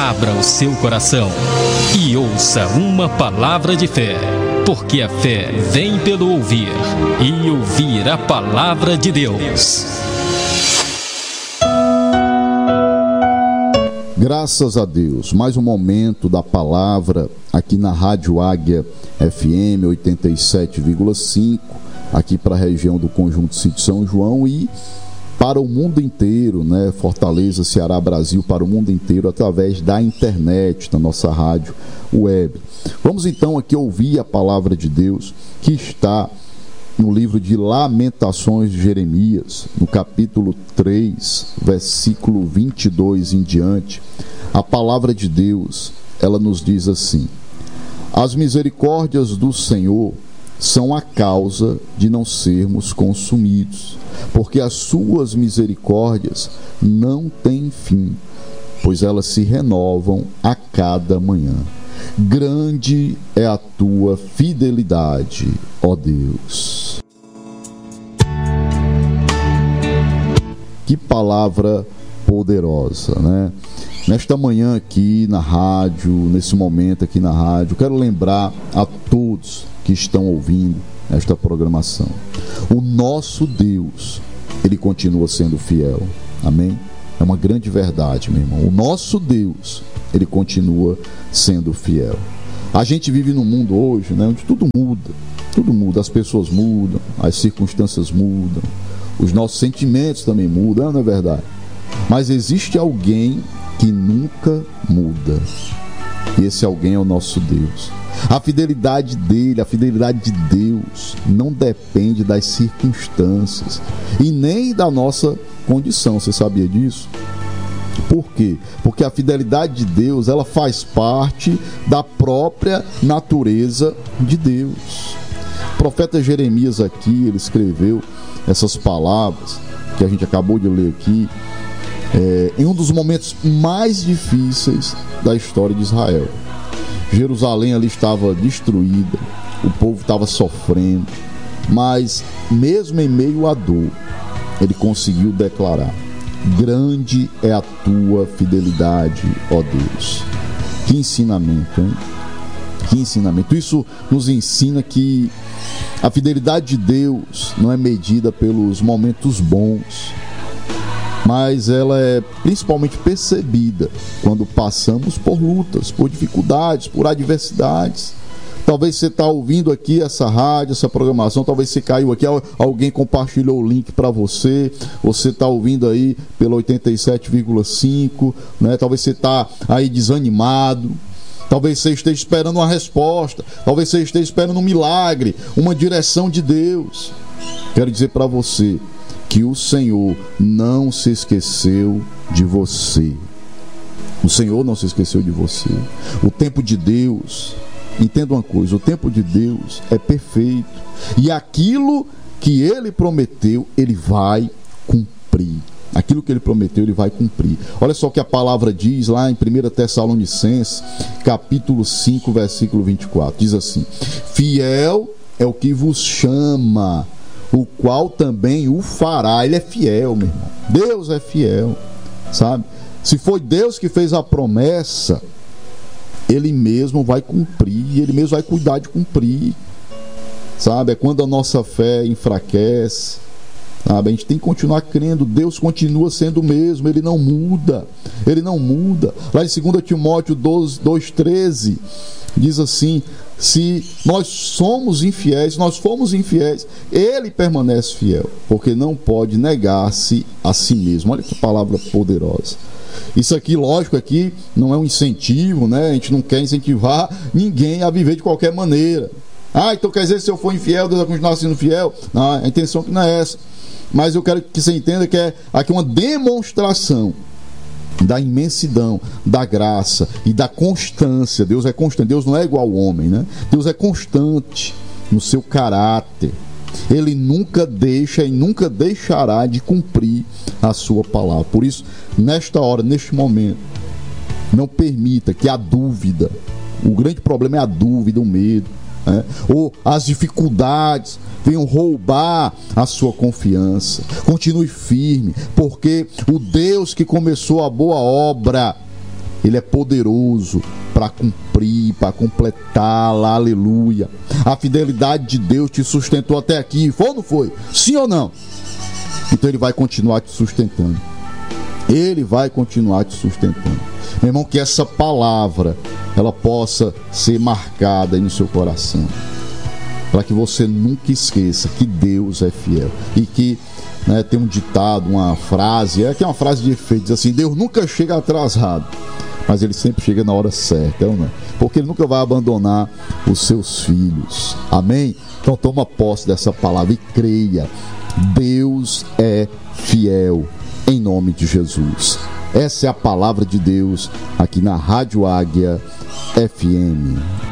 Abra o seu coração e ouça uma palavra de fé, porque a fé vem pelo ouvir, e ouvir a palavra de Deus. Graças a Deus, mais um momento da palavra aqui na Rádio Águia FM 87,5, aqui para a região do Conjunto Sítio São João e para o mundo inteiro, né? Fortaleza, Ceará, Brasil, para o mundo inteiro, através da internet, da nossa rádio web. Vamos então aqui ouvir a palavra de Deus, que está no livro de Lamentações de Jeremias, no capítulo 3, versículo 22 em diante. A palavra de Deus, ela nos diz assim: as misericórdias do Senhor são a causa de não sermos consumidos, porque as suas misericórdias não têm fim, pois elas se renovam a cada manhã. Grande é a tua fidelidade, ó Deus. Que palavra poderosa, né? Nesta manhã aqui na rádio, nesse momento aqui na rádio, quero lembrar a todos que estão ouvindo esta programação: o nosso Deus, ele continua sendo fiel. Amém? É uma grande verdade, meu irmão. O nosso Deus, ele continua sendo fiel. A gente vive num mundo hoje, né, onde tudo muda, as pessoas mudam, as circunstâncias mudam, os nossos sentimentos também mudam, não é verdade? Mas existe alguém que nunca muda, e esse alguém é o nosso Deus. A fidelidade dele, a fidelidade de Deus, não depende das circunstâncias e nem da nossa condição. Você sabia disso? Por quê? Porque a fidelidade de Deus, ela faz parte da própria natureza de Deus. O profeta Jeremias aqui, ele escreveu essas palavras que a gente acabou de ler aqui, em um dos momentos mais difíceis da história de Israel. Jerusalém ali estava destruída, o povo estava sofrendo, mas mesmo em meio à dor, ele conseguiu declarar: grande é a tua fidelidade, ó Deus. Que ensinamento, hein? Que ensinamento. Isso nos ensina que a fidelidade de Deus não é medida pelos momentos bons, mas ela é principalmente percebida quando passamos por lutas, por dificuldades, por adversidades. Talvez você está ouvindo aqui essa rádio, essa programação, talvez você caiu aqui, alguém compartilhou o link para você, você está ouvindo aí pelo 87,5, né? Talvez você está aí desanimado, talvez você esteja esperando uma resposta, talvez você esteja esperando um milagre, uma direção de Deus. Quero dizer para você que o Senhor não se esqueceu de você. O Senhor não se esqueceu de você. O tempo de Deus, entenda uma coisa, o tempo de Deus é perfeito. E aquilo que Ele prometeu, Ele vai cumprir. Aquilo que Ele prometeu, Ele vai cumprir. Olha só o que a palavra diz lá em 1 Tessalonicenses, capítulo 5, versículo 24. Diz assim: fiel é o que vos chama, o qual também o fará. Ele é fiel, meu irmão. Deus é fiel, sabe? Se foi Deus que fez a promessa, Ele mesmo vai cumprir, Ele mesmo vai cuidar de cumprir, sabe? É quando a nossa fé enfraquece, sabe? A gente tem que continuar crendo. Deus continua sendo o mesmo, Ele não muda, Ele não muda. Lá em 2 Timóteo 2,13 diz assim: se nós somos infiéis, nós fomos infiéis, Ele permanece fiel, porque não pode negar-se a si mesmo. Olha que palavra poderosa. Isso aqui, lógico, aqui não é um incentivo, né? A gente não quer incentivar ninguém a viver de qualquer maneira. Então quer dizer, se eu for infiel, Deus vai continuar sendo fiel? Não, a intenção que não é essa. Mas eu quero que você entenda que é aqui uma demonstração da imensidão, da graça e da constância. Deus é constante, Deus não é igual ao homem, né? Deus é constante no seu caráter. Ele nunca deixa e nunca deixará de cumprir a sua palavra. Por isso, nesta hora, neste momento, não permita que a dúvida, o grande problema é a dúvida, o medo, né? Ou as dificuldades venham roubar a sua confiança. Continue firme, porque o Deus que começou a boa obra, Ele é poderoso para cumprir, para completar, aleluia. A fidelidade de Deus te sustentou até aqui, foi ou não foi? Sim ou não? Então Ele vai continuar te sustentando. Ele vai continuar te sustentando. Meu irmão, que essa palavra ela possa ser marcada aí no seu coração, para que você nunca esqueça que Deus é fiel. E que tem um ditado, uma frase, que é uma frase de efeito, diz assim: Deus nunca chega atrasado, mas Ele sempre chega na hora certa, não é? Porque Ele nunca vai abandonar os seus filhos. Amém? Então toma posse dessa palavra e creia. Deus é fiel, em nome de Jesus. Essa é a palavra de Deus aqui na Rádio Águia FM.